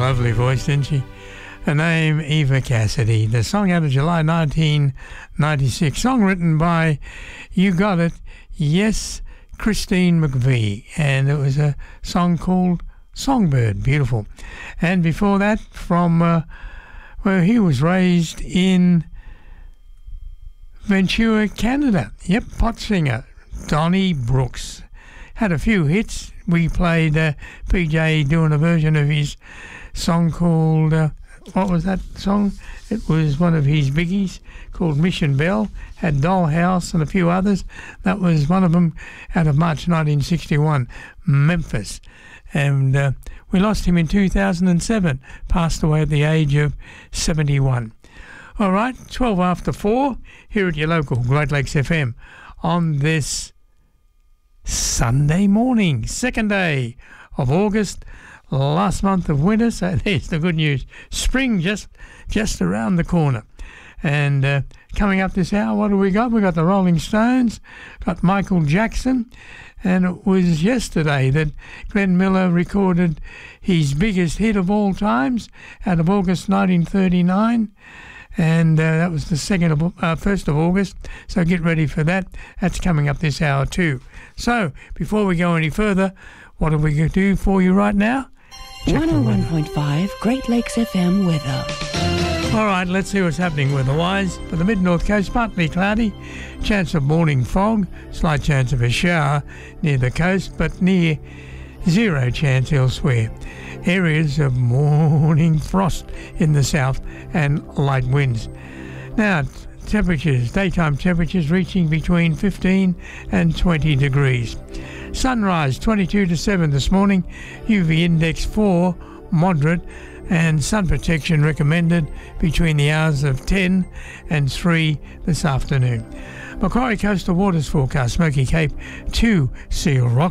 lovely voice, didn't she? Her name, Eva Cassidy. The song out of July 1996. Song written by, you got it, yes, Christine McVie. And it was a song called Songbird. Beautiful. And before that, from where he was raised in Ventura, Canada. Yep, pot singer, Donnie Brooks. Had a few hits. We played PJ doing a version of his song called, what was that song? It was one of his biggies called Mission Bell. Had Dollhouse and a few others. That was one of them out of March 1961, Memphis. And we lost him in 2007. Passed away at the age of 71. All right, 12 after 4 here at your local Great Lakes FM on this Sunday morning, second day of August, last month of winter. So there's the good news. Spring just around the corner. And coming up this hour, what do we got? We got the Rolling Stones, got Michael Jackson, and it was yesterday that Glenn Miller recorded his biggest hit of all times out of August 1939. And that was the 1st of August, so get ready for that. That's coming up this hour too. So, before we go any further, what are we going to do for you right now? 101.5 Great Lakes FM weather. All right, let's see what's happening weather-wise. For the mid-north coast, partly cloudy, chance of morning fog, slight chance of a shower near the coast, but near zero chance elsewhere. Areas of morning frost in the south and light winds. Now, temperatures, daytime temperatures reaching between 15 and 20 degrees. Sunrise 22 to 7 this morning, UV index 4, moderate, and sun protection recommended between the hours of 10 and 3 this afternoon. Macquarie Coastal Waters forecast, Smoky Cape 2 Seal Rock.